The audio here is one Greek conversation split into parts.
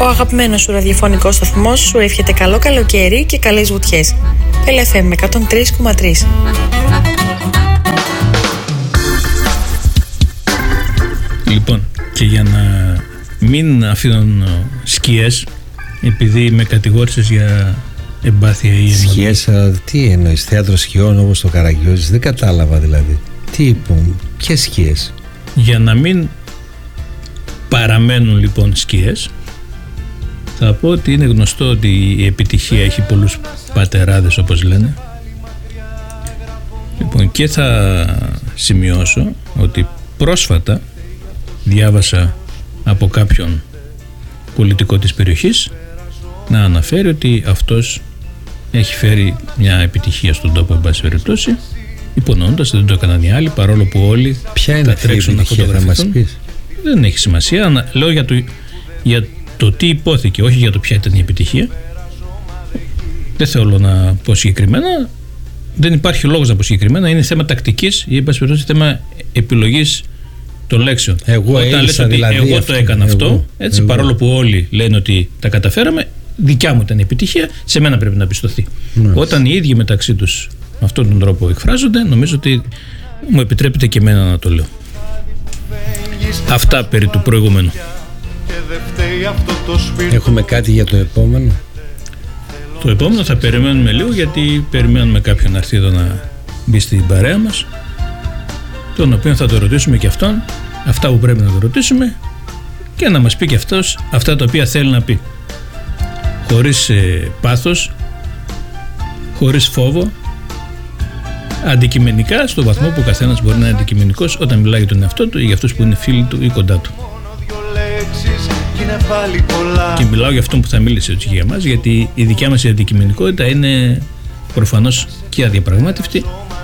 αγαπημένος σου ραδιοφωνικός σταθμός σου εύχεται καλό καλοκαίρι και καλές βουτιές. LFM 103,3. Λοιπόν, και για να μην αφήνουν σκιές, επειδή με κατηγόρησες για εμπάθεια ή σκιές, τι εννοείς, θέατρο σκιών όπως το Καραγκιόζης? Δεν κατάλαβα δηλαδή. Τι είπαν, ποιες σκιές? Για να μην παραμένουν λοιπόν σκιές, θα πω ότι είναι γνωστό ότι η επιτυχία έχει πολλούς πατεράδες, όπως λένε. Λοιπόν, και θα σημειώσω ότι πρόσφατα διάβασα από κάποιον πολιτικό της περιοχής να αναφέρει ότι αυτός έχει φέρει μια επιτυχία στον τόπο, εν πάση περιπτώσει, υπονοώντας ότι δεν το έκαναν οι άλλοι, παρόλο που όλοι θα τρέξουν να φωτογραφηθούν. Δεν έχει σημασία. Λέω για το τι υπόθηκε, όχι για το ποια ήταν η επιτυχία. Δεν θέλω να πω συγκεκριμένα. Δεν υπάρχει λόγος να πω συγκεκριμένα. Είναι θέμα τακτικής ή, εν πάση περιπτώσει, θέμα επιλογής των λέξεων. Όταν λες ότι δηλαδή εγώ το έκανα αυτό, έτσι, παρόλο που όλοι λένε ότι τα καταφέραμε, δικιά μου ήταν η επιτυχία, σε μένα πρέπει να πιστωθεί. Όταν οι ίδιοι μεταξύ τους με αυτόν τον τρόπο εκφράζονται, νομίζω ότι μου επιτρέπεται και εμένα να το λέω. Αυτά περί του προηγούμενου. Έχουμε κάτι για το επόμενο? Το επόμενο θα περιμένουμε λίγο, γιατί περιμένουμε κάποιον να έρθει εδώ να μπει στην παρέα μας, τον οποίο θα το ρωτήσουμε και αυτόν αυτά που πρέπει να το ρωτήσουμε και να μας πει και αυτός αυτά τα οποία θέλει να πει, χωρίς πάθος, χωρίς φόβο, αντικειμενικά, στο βαθμό που ο καθένας μπορεί να είναι αντικειμενικός όταν μιλάει για τον εαυτό του ή για αυτούς που είναι φίλοι του ή κοντά του. Και μιλάω για αυτόν που θα μίλησε έτσι για εμάς, γιατί η δικιά μας η αντικειμενικότητα είναι προφανώς και αδιαπραγμάτευτη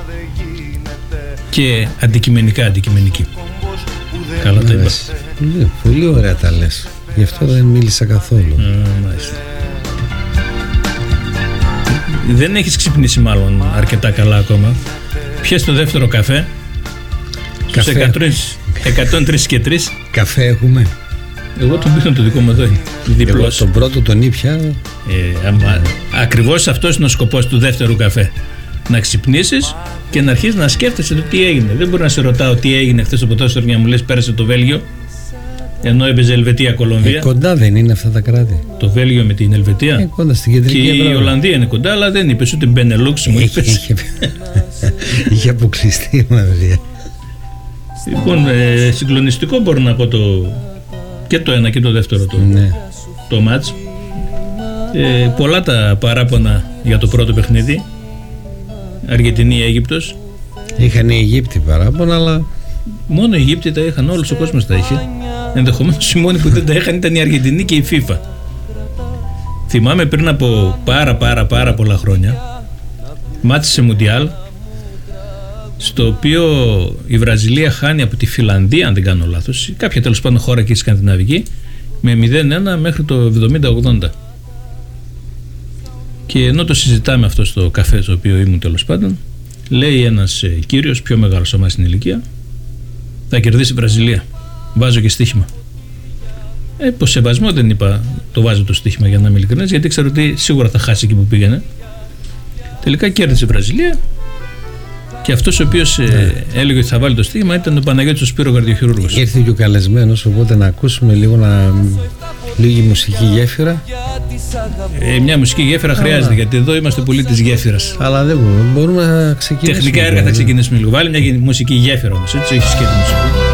και αντικειμενικά αντικειμενική. Καλά τα είπα. Πολύ ωραία τα λες. Γι' αυτό δεν μίλησα καθόλου. Μάλιστα. Δεν έχεις ξυπνήσει μάλλον αρκετά καλά ακόμα. Πιες το δεύτερο καφέ. Στους 103 και 3. Καφέ έχουμε? Εγώ τον πίνω, το δικό μου εδώ είναι διπλός. Εγώ τον πρώτο τον ήπια. Ακριβώς αυτός είναι ο σκοπός του δεύτερου καφέ. Να ξυπνήσεις και να αρχίσεις να σκέφτεσαι το τι έγινε. Δεν μπορεί να σε ρωτάω τι έγινε χθες το ποδόσφαιρο για να μου λες πέρασε το Βέλγιο, ενώ έπαιζε Ελβετία-Κολομβία. Κοντά δεν είναι αυτά τα κράτη? Το Βέλγιο με την Ελβετία. Κοντά στην κεντρική και Ευρώπη. Η Ολλανδία είναι κοντά, αλλά δεν είπες ούτε Μπενελούξ μου είπες. Είχε αποκλειστεί μαζί. Λοιπόν, συγκλονιστικό μπορώ να πω και το ένα και το δεύτερο το μάτς. Πολλά τα παράπονα για το πρώτο παιχνίδι, Αργεντινή-Αίγυπτος. Είχαν οι Αιγύπτιοι παράπονα, αλλά μόνο οι Αιγύπτιοι τα είχαν, όλος ο κόσμος τα είχε. Ενδεχομένως οι μόνοι που δεν τα είχαν ήταν η Αργεντινή και η FIFA. Θυμάμαι πριν από πάρα πολλά χρόνια μάτς σε Μουντιάλ, στο οποίο η Βραζιλία χάνει από τη Φιλανδία, αν δεν κάνω λάθος, κάποια τέλος πάντων χώρα και σκανδιναβική, με 0-1 μέχρι το 70-80. Και ενώ το συζητάμε αυτό στο καφέ στο οποίο ήμουν τέλος πάντων, λέει ένας κύριος πιο μεγάλος από εμάς στην ηλικία, θα κερδίσει η Βραζιλία, βάζω και στοίχημα. Πως σεβασμό δεν είπα το βάζω το στοίχημα, για να είμαι ειλικρινής, γιατί ξέρω ότι σίγουρα θα χάσει εκεί που πήγαινε. Τελικά κέρδισε η Βραζιλία. Και αυτός ο οποίος έλεγε ότι θα βάλει το στοίχημα ήταν ο Παναγιώτης ο Σπύρο καρδιοχειρούργος. Ήρθε και ο καλεσμένος, οπότε να ακούσουμε λίγο λίγη μουσική γέφυρα. Μια μουσική γέφυρα χρειάζεται, γιατί εδώ είμαστε πολύ της γέφυρας. Αλλά δεν μπορούμε να ξεκινήσουμε. Τεχνικά έργα θα ξεκινήσουμε λίγο. Βάλει μια μουσική γέφυρα όμως, έτσι, όχι σκέτη μουσική.